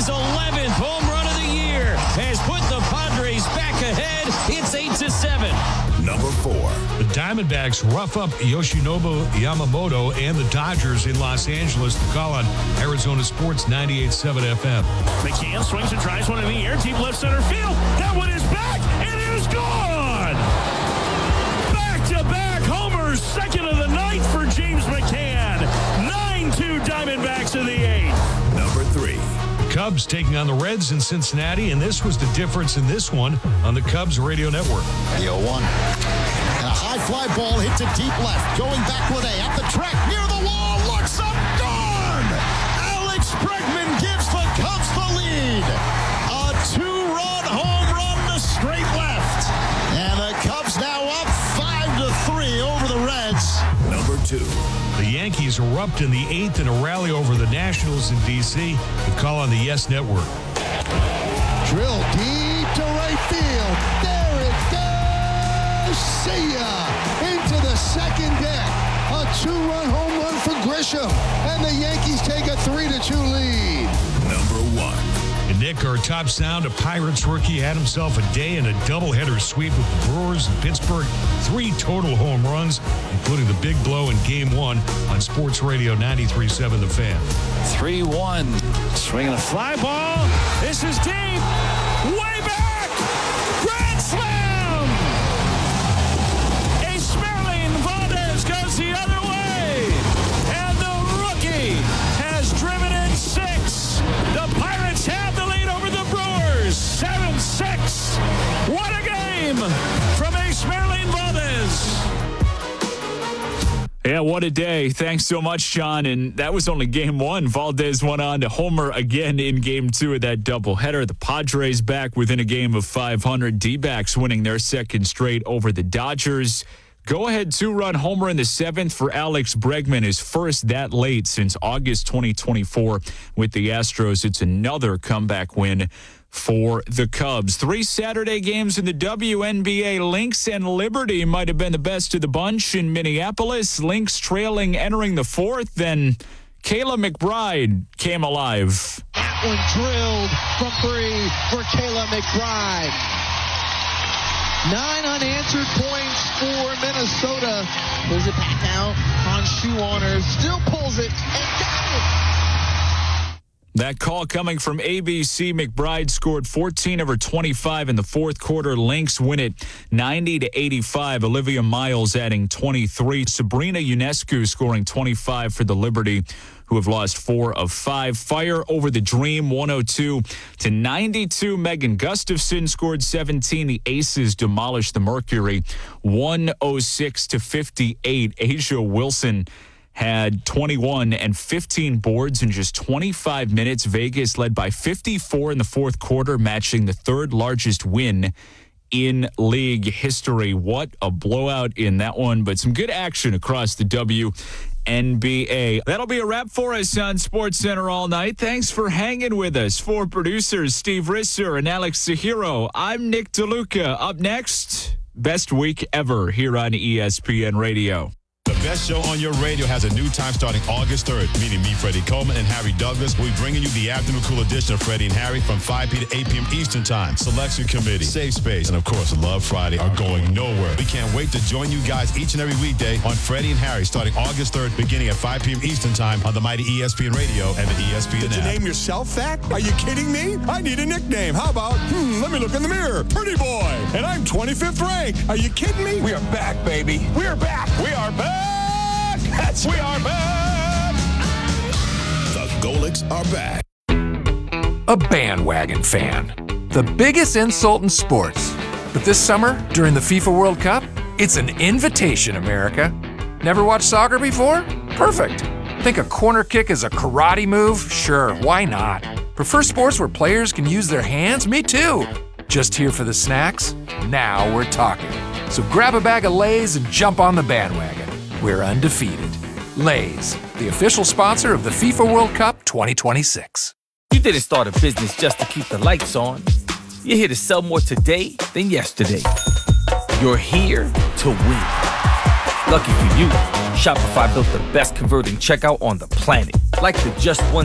his 11th home run of the year has put the Padres back ahead. It's 8-7. Number 4. The Diamondbacks rough up Yoshinobu Yamamoto and the Dodgers in Los Angeles. The call on Arizona Sports 98.7 FM. McCann swings and tries one in the air. Deep left center field. That one is back. It is gone. Back-to-back homers. Second of the ninth for James McCann. 9-2 Diamondbacks in the 8th. Number 3. Cubs taking on the Reds in Cincinnati, and this was the difference in this one on the Cubs radio network. The 0-1. And a high fly ball hit to deep left. Going back with at the track near the wall. Looks up, gone! Alex Bregman gives the Cubs the lead. A 2-run home run to straight left. And the Cubs now up 5-3 over the Reds. Number 2. The Yankees erupt in the 8th in a rally over the Nationals in D.C. The call on the Yes Network. Drill deep to right field. There it goes. See ya. Into the second deck. A 2-run home run for Grisham. And the Yankees take a 3-2 lead. Number 1. And Nick, our top sound, a Pirates rookie, had himself a day in a doubleheader sweep with the Brewers and Pittsburgh. 3 total home runs, including the big blow in Game 1 on Sports Radio 93.7 The Fan. 3-1. Swinging a fly ball. This is deep. Way back. Grand slam. Esmeralyn Valdez goes the other way. And the rookie has driven in 6. The Pirates have the lead over the Brewers. 7-6. What a game from Esmeralyn Valdez. Yeah, what a day. Thanks so much, John. And that was only Game 1. Valdez went on to homer again in Game 2 of that doubleheader. The Padres back within a game of 500. D-backs winning their second straight over the Dodgers. Go-ahead 2-run homer in the 7th for Alex Bregman, his first that late since August 2024 with the Astros. It's another comeback win for the Cubs. 3 Saturday games in the WNBA. Lynx and Liberty might have been the best of the bunch in Minneapolis. Lynx trailing entering the 4th. Then Kayla McBride came alive. That one drilled from 3 for Kayla McBride. 9 unanswered points for Minnesota. Pulls it back out on shoe on her. Still pulls it and got it. That call coming from ABC. McBride scored 14 of her 25 in the 4th quarter. Lynx win it 90-85. Olivia Miles adding 23. Sabrina Ionescu scoring 25 for the Liberty, who have lost 4 of 5. Fire over the Dream, 102-92. Megan Gustafson scored 17. The Aces demolished the Mercury, 106-58. Asia Wilson had 21 and 15 boards in just 25 minutes. Vegas led by 54 in the 4th quarter, matching the 3rd largest win in league history. What a blowout in that one, but some good action across the WNBA. That'll be a wrap for us on SportsCenter all night. Thanks for hanging with us. For producers Steve Risser and Alex Zahiro, I'm Nick DeLuca. Up next, best week ever here on ESPN Radio. The best show on your radio has a new time starting August 3rd. Meeting me, Freddie Coleman, and Harry Douglas. We'll be bringing you the afternoon cool edition of Freddie and Harry from 5 p. to 8 p.m. Eastern Time. Selection Committee, Safe Space, and of course, Love Friday are going nowhere. We can't wait to join you guys each and every weekday on Freddie and Harry starting August 3rd, beginning at 5 p.m. Eastern Time on the mighty ESPN Radio and the ESPN Did you app. name yourself that? Are you kidding me? I need a nickname. How about, let me look in the mirror. Pretty Boy. And I'm 25th ranked. Are you kidding me? We are back, baby. We are back. We are back. We are back. The Golics are back. A bandwagon fan. The biggest insult in sports. But this summer, during the FIFA World Cup, it's an invitation, America. Never watched soccer before? Perfect. Think a corner kick is a karate move? Sure, why not? Prefer sports where players can use their hands? Me too. Just here for the snacks? Now we're talking. So grab a bag of Lay's and jump on the bandwagon. We're undefeated. Lay's, the official sponsor of the FIFA World Cup 2026. You didn't start a business just to keep the lights on. You're here to sell more today than yesterday. You're here to win. Lucky for you, Shopify built the best converting checkout on the planet. Like the just one